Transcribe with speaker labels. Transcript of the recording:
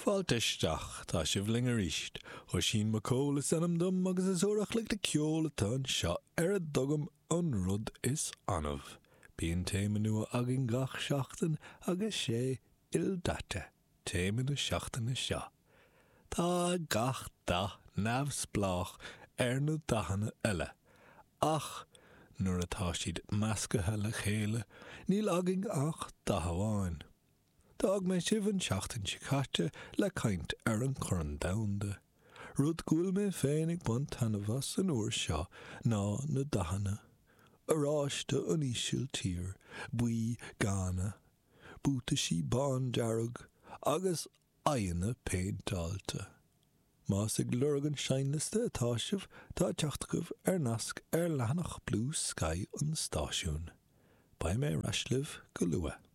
Speaker 1: Fáilteisteach tá sibh ling a ríist, ó sin mo cólas anam dom agus is orach le de ceola tan seo ar a dogam an rud is anamh. Bíon téime nua agin gach seachtain agus sé ildate, téime na seachtainna seo. Tá gach da nabhsplách ar na dahanna eile, ach nuair atá siad meascathe le chéile, níl agin ach da hamháin. Dag mé sibh an seachtain sicáte le caint ar an chun damhanda. Rud gúil mé féin ag bunt tanmhas an uair seo ná na dahanna. Aráiste an íseal tír, buí gána, búta sí bán dearg, agus aine péintáilte. Más ag lurgan seinliste atá sibh tá teachtacamh ar nasc ar leanach Blue Sky an stáisiún. Ba mé reislibh go luath.